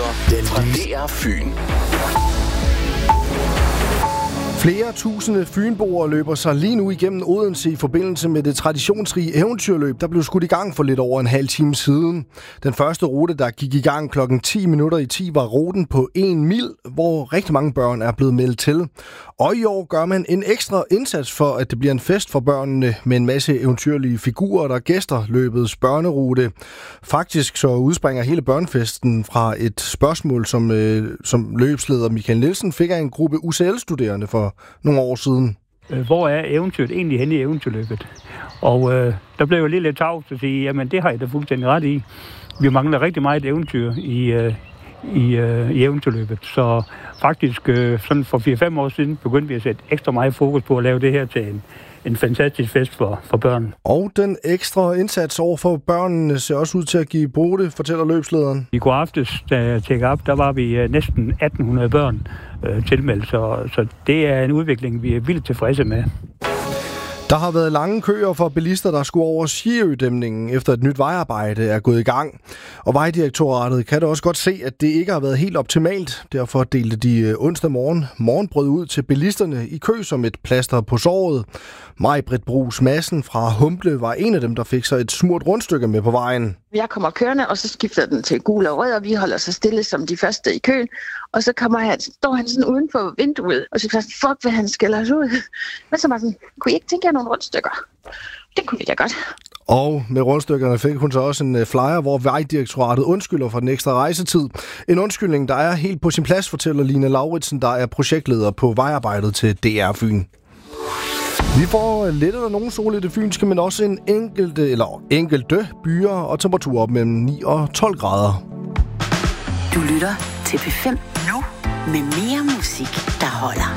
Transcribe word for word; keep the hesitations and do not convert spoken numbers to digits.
nyheder fra D R Fyn. Flere tusinde fynboer løber sig lige nu igennem Odense i forbindelse med det traditionsrige eventyrløb, der blev skudt i gang for lidt over en halv time siden. Den første rute, der gik i gang klokken ti minutter i ti, var ruten på en mil, hvor rigtig mange børn er blevet meldt til. Og i år gør man en ekstra indsats for, at det bliver en fest for børnene med en masse eventyrlige figurer, der gæster løbets børnerute. Faktisk så udspringer hele børnefesten fra et spørgsmål, som, øh, som løbsleder Michael Nielsen fik af en gruppe U C L-studerende for nogle år siden. Hvor er eventyret egentlig henne i eventyrløbet? Og øh, der blev jo lige lidt tavs at sige, jamen det har jeg da fuldstændig ret i. Vi mangler rigtig meget eventyr i, øh, i, øh, i eventyrløbet. Så faktisk øh, sådan for fire fem år siden begyndte vi at sætte ekstra meget fokus på at lave det her til en, en fantastisk fest for, for børn. Og den ekstra indsats over for børnene ser også ud til at give Bode, fortæller løbslederen. I går aftes, da jeg tjekkede op, der var vi øh, næsten atten hundrede børn øh, tilmeldt, så, så det er en udvikling, vi er vildt tilfredse med. Der har været lange køer for bilister, der skulle over Skiø-dæmningen, efter et nyt vejarbejde er gået i gang. Og Vejdirektoratet kan da også godt se, at det ikke har været helt optimalt. Derfor delte de onsdag morgen morgenbrød ud til bilisterne i kø som et plaster på såret. Maj-Britt Bruus Madsen fra Humble var en af dem, der fik sig et smurt rundstykke med på vejen. Jeg kommer kørende, og så skifter den til gul og rød, og vi holder så stille som de første i køen. Og så kommer han, står han sådan uden for vinduet, og så siger fuck, hvad han skælder os ud. Men så var sådan, kunne I ikke tænke jer nogle rundstykker? Det kunne vi da godt. Og med rundstykkerne fik hun så også en flyer, hvor Vejdirektoratet undskylder for den ekstra rejsetid. En undskyldning, der er helt på sin plads, fortæller Line Lauritsen, der er projektleder på vejarbejdet til D R Fyn. Vi får lidt eller nogen sol i det fynske, men også en enkelte, eller enkelte byer og temperaturer op mellem ni og tolv grader. Du lytter til P fem nu med mere musik, der holder.